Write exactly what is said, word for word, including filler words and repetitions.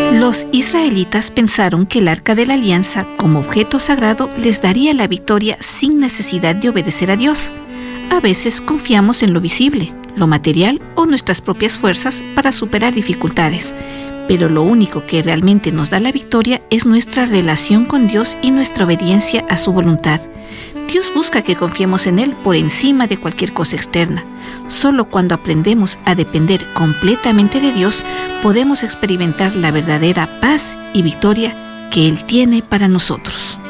Los israelitas pensaron que el Arca de la Alianza, como objeto sagrado, les daría la victoria sin necesidad de obedecer a Dios. A veces confiamos en lo visible, lo material o nuestras propias fuerzas para superar dificultades, pero lo único que realmente nos da la victoria es nuestra relación con Dios y nuestra obediencia a su voluntad. Dios busca que confiemos en Él por encima de cualquier cosa externa. Solo cuando aprendemos a depender completamente de Dios, podemos experimentar la verdadera paz y victoria que Él tiene para nosotros.